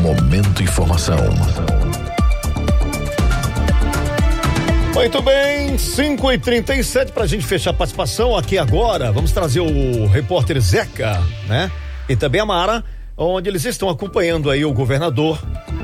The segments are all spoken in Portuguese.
Momento Informação. Muito bem, 5h37 pra gente fechar a participação aqui agora. Vamos trazer o repórter Zeca, né? E também a Mara, onde eles estão acompanhando aí o governador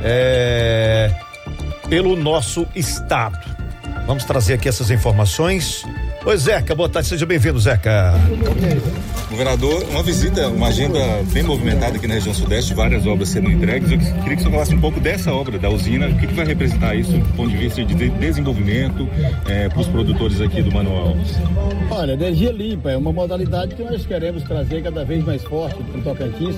pelo nosso estado. Vamos trazer aqui essas informações. Oi, Zeca, boa tarde, seja bem-vindo, Zeca. Governador, uma visita, uma agenda bem movimentada aqui na região sudeste, várias obras sendo entregues. Eu queria que você falasse um pouco dessa obra da usina, o que vai representar isso do ponto de vista de desenvolvimento para os produtores aqui do Manoel Alves? Olha, energia limpa é uma modalidade que nós queremos trazer cada vez mais forte para o Tocantins,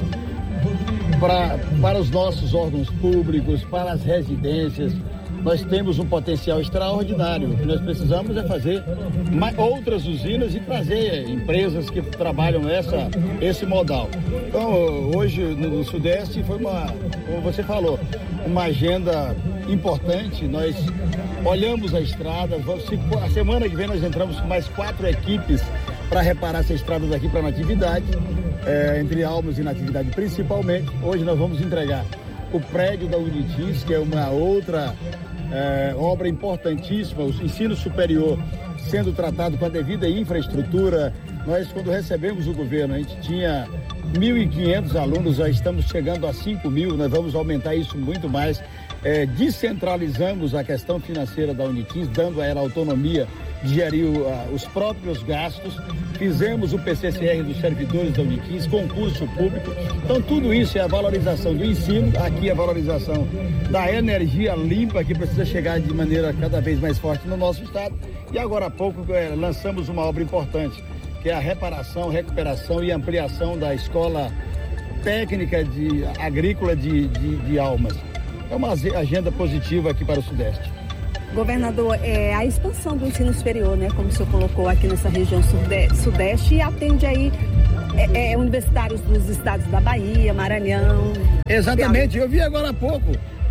para os nossos órgãos públicos, para as residências. Nós temos um potencial extraordinário. O que nós precisamos é fazer outras usinas e trazer empresas que trabalham esse modal. Então, hoje no Sudeste foi como você falou, uma agenda importante. Nós olhamos a estrada. A semana que vem nós entramos com mais 4 equipes para reparar essas estradas aqui para Natividade, entre Almas e Natividade principalmente. Hoje nós vamos entregar o prédio da Unitins, que é uma outra obra importantíssima, o ensino superior sendo tratado com a devida infraestrutura. Nós, quando recebemos o governo, a gente tinha 1.500 alunos, já estamos chegando a 5.000, nós vamos aumentar isso muito mais. Descentralizamos a questão financeira da Unitins, dando a ela autonomia de gerir os próprios gastos. Fizemos o PCCR dos servidores da Unitins, concurso público. Então, tudo isso é a valorização do ensino, aqui a valorização da energia limpa, que precisa chegar de maneira cada vez mais forte no nosso estado. E agora há pouco lançamos uma obra importante, que é a reparação, recuperação e ampliação da Escola Técnica Agrícola de Almas. É uma agenda positiva aqui para o Sudeste. Governador, a expansão do ensino superior, né, como o senhor colocou aqui nessa região sudeste, e atende aí universitários dos estados da Bahia, Maranhão. Exatamente, eu vi agora há pouco,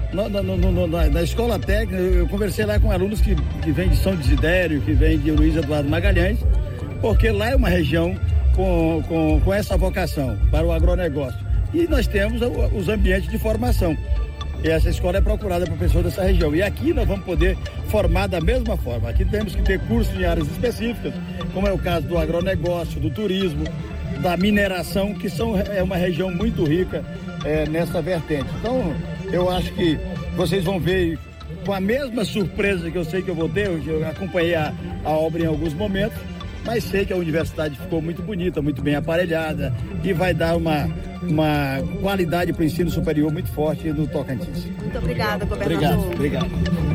na escola técnica, eu conversei lá com alunos que vêm de São Desidério, que vêm de Luiz Eduardo Magalhães, porque lá é uma região com essa vocação para o agronegócio. E nós temos os ambientes de formação. E essa escola é procurada por pessoas dessa região. E aqui nós vamos poder formar da mesma forma. Aqui temos que ter cursos em áreas específicas, como é o caso do agronegócio, do turismo, da mineração, que é uma região muito rica nessa vertente. Então, eu acho que vocês vão ver com a mesma surpresa que eu sei que eu vou ter. Eu acompanhei a obra em alguns momentos, mas sei que a universidade ficou muito bonita, muito bem aparelhada e vai dar uma qualidade para o ensino superior muito forte no Tocantins. Muito obrigada, governador. Obrigado.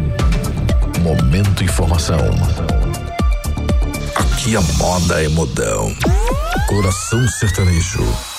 Momento Informação. Aqui a moda é modão. Coração sertanejo.